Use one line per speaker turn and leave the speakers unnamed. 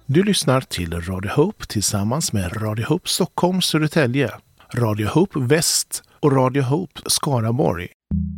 Du lyssnar till Radio Hope tillsammans med Radio Hope Stockholm, Södertälje, Radio Hope Väst och Radio Hope Skaraborg.